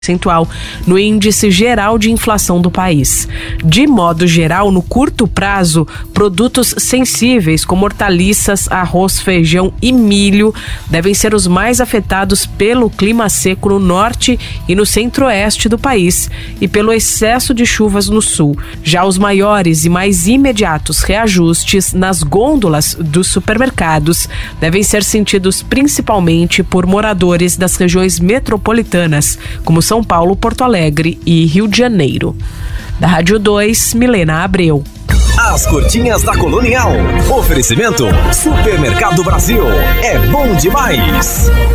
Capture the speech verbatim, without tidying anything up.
percentual no índice geral de inflação do país. De modo geral, no curto prazo, produtos sensíveis como hortaliças, arroz, feijão e milho devem ser os mais afetados pelo clima seco no norte e no centro-oeste do país e pelo excesso de chuvas no sul. Já os maiores e mais imediatos reajustes nas gôndolas dos supermercados devem ser sentidos principalmente por moradores das regiões metropolitanas, como São Paulo, Porto Alegre e Rio de Janeiro. Da Rádio dois, Milena Abreu. As curtinhas da Colonial. Oferecimento Supermercado Brasil. É bom demais.